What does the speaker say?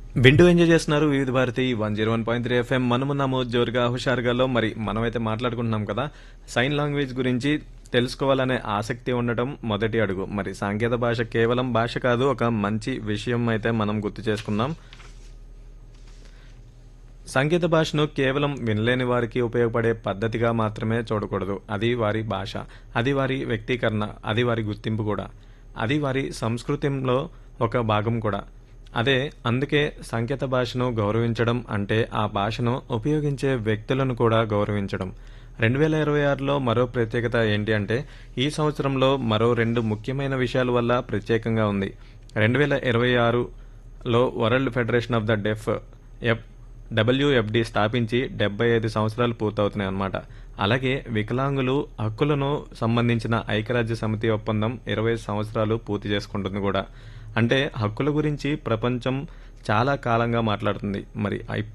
వింటూ ఎంజాయ్ చేస్తున్నారు వివిధ భారతి 101.3 ఎఫ్ఎం మనమున్నాము జోరుగా హుషారుగాలో. మరి మనమైతే మాట్లాడుకుంటున్నాం కదా, సైన్ లాంగ్వేజ్ గురించి తెలుసుకోవాలనే ఆసక్తి ఉండటం మొదటి అడుగు. మరి సాంకేతిక భాష కేవలం భాష కాదు, ఒక మంచి విషయం అయితే మనం గుర్తు చేసుకుందాం. సంకేత భాషను కేవలం వినలేని వారికి ఉపయోగపడే పద్ధతిగా మాత్రమే చూడకూడదు. అది వారి భాష, అది వారి వ్యక్తీకరణ, అది వారి గుర్తింపు కూడా, అది వారి సంస్కృతిలో ఒక భాగం కూడా. అందుకే సంకేత భాషను గౌరవించడం అంటే ఆ భాషను ఉపయోగించే వ్యక్తులను కూడా గౌరవించడం. 2026లో మరో ప్రత్యేకత ఏంటి అంటే, ఈ సంవత్సరంలో మరో రెండు ముఖ్యమైన విషయాల వల్ల ప్రత్యేకంగా ఉంది. 2026లో వరల్డ్ ఫెడరేషన్ ఆఫ్ ద డెఫ్ డబ్ల్యూఎఫ్డి స్థాపించి 75 సంవత్సరాలు పూర్తవుతున్నాయి అన్నమాట. అలాగే వికలాంగులు హక్కులను సంబంధించిన ఐక్యరాజ్య సమితి ఒప్పందం 20 సంవత్సరాలు పూర్తి చేసుకుంటుంది కూడా. అంటే హక్కుల గురించి ప్రపంచం చాలా కాలంగా మాట్లాడుతుంది. మరి